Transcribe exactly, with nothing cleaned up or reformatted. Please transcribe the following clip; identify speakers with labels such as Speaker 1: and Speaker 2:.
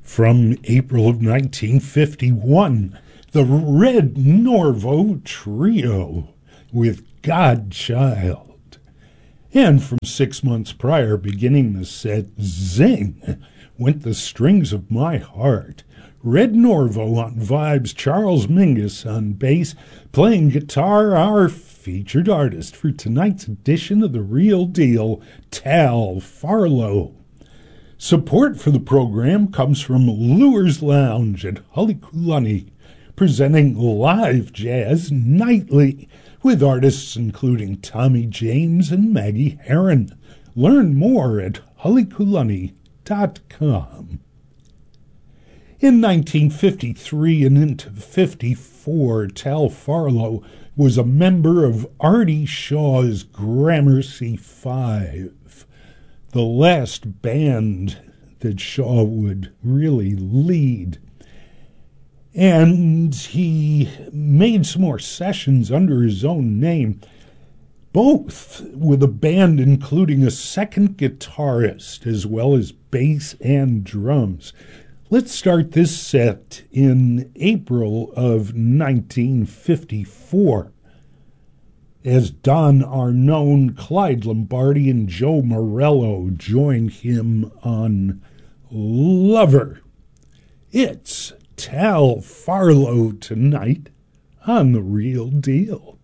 Speaker 1: From April of nineteen fifty-one, the Red Norvo Trio with Godchild. And from six months prior, beginning the set, Zing went The Strings of My Heart. Red Norvo on vibes, Charles Mingus on bass, playing guitar, our featured artist for tonight's edition of The Real Deal, Tal Farlow. Support for the program comes from Lures Lounge at Hullyculunny, presenting live jazz nightly with artists including Tommy James and Maggie Herron. Learn more at hullyculunny dot com. In nineteen fifty-three and into fifty-four, Tal Farlow was a member of Artie Shaw's Gramercy Five, the last band that Shaw would really lead. And he made some more sessions under his own name, both with a band including a second guitarist as well as bass and drums. Let's start this set in April of nineteen fifty-four as Don Arnone, Clyde Lombardi, and Joe Morello join him on Lover. It's Tal Farlow tonight on The Real Deal.